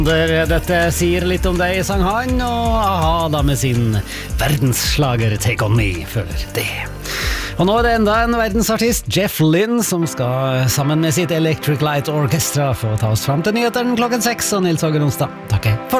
Dette sier litt om deg, sang han, og aha da med sin verdensslager Take On Me før det. Og nå er det enda en verdensartist, Jeff Lynne, som skal sammen med sitt Electric Light Orchestra få ta oss frem til nyheteren klokken 6, og Nils Åge Onsdag takker for